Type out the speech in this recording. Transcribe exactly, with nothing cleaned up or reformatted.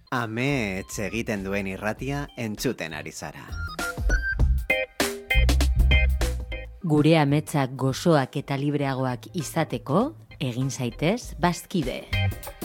Amets egiten duen irratia entzuten ari zara. Gure ametsak gozoak eta libreagoak izateko, egin zaitez bazkide.